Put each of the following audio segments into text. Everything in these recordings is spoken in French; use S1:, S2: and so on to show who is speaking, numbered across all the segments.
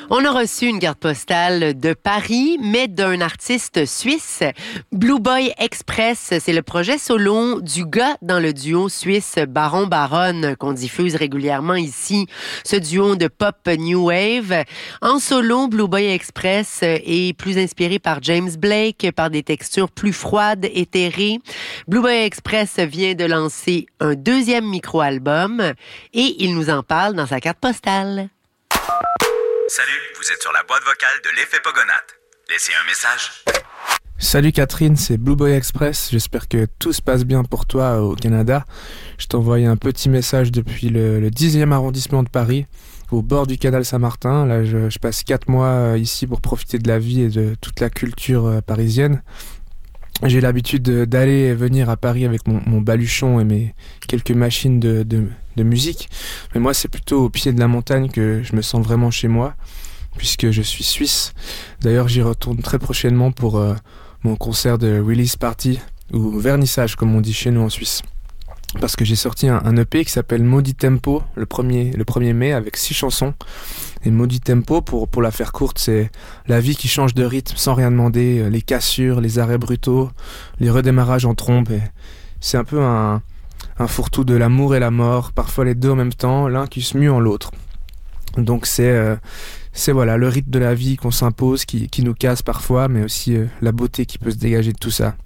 S1: On a reçu une carte postale de Paris, mais d'un artiste suisse. Blue Boy Express, c'est le projet solo du gars dans le duo suisse Baron Baron qu'on diffuse régulièrement ici. Ce duo de pop new wave. En solo, Blue Boy Express est plus inspiré par James Blake, par des textures plus froides, éthérées. Blue Boy Express vient de lancer un deuxième micro-album et il nous en parle dans sa carte postale.
S2: Salut, vous êtes sur la boîte vocale de l'Effet Pogonate. Laissez un message.
S3: Salut Catherine, c'est Blue Boy Express. J'espère que tout se passe bien pour toi au Canada. Je t'envoie un petit message depuis le 10e arrondissement de Paris, au bord du canal Saint-Martin. Là, je passe 4 mois ici pour profiter de la vie et de toute la culture parisienne. J'ai l'habitude d'aller et venir à Paris avec mon baluchon et mes quelques machines de musique. Mais moi, c'est plutôt au pied de la montagne que je me sens vraiment chez moi, puisque je suis suisse. D'ailleurs, j'y retourne très prochainement pour mon concert de release party, ou vernissage, comme on dit chez nous en Suisse. Parce que j'ai sorti un EP qui s'appelle Maudit Tempo, le 1er mai, avec 6 chansons. Et Maudit Tempo, pour la faire courte, c'est la vie qui change de rythme sans rien demander, les cassures, les arrêts brutaux, les redémarrages en trompe. Et c'est un peu un fourre-tout de l'amour et la mort, parfois les deux en même temps, l'un qui se mue en l'autre. Donc c'est voilà, le rythme de la vie qu'on s'impose, qui nous casse parfois, mais aussi la beauté qui peut se dégager de tout ça.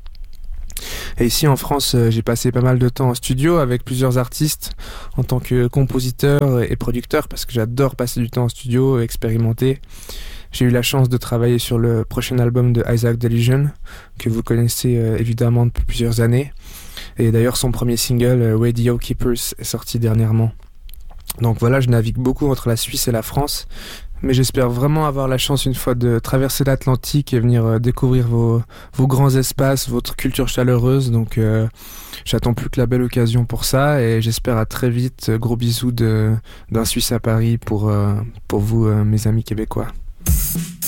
S3: Et ici en France, j'ai passé pas mal de temps en studio avec plusieurs artistes en tant que compositeur et producteur, parce que j'adore passer du temps en studio et expérimenter. J'ai eu la chance de travailler sur le prochain album de Isaac Delusion, que vous connaissez évidemment depuis plusieurs années. Et d'ailleurs son premier single, Radio Keepers, est sorti dernièrement. Donc voilà, je navigue beaucoup entre la Suisse et la France, mais j'espère vraiment avoir la chance une fois de traverser l'Atlantique et venir découvrir vos grands espaces, votre culture chaleureuse. Donc j'attends plus que la belle occasion pour ça et j'espère à très vite. Gros bisous d'un Suisse à Paris pour vous, mes amis québécois.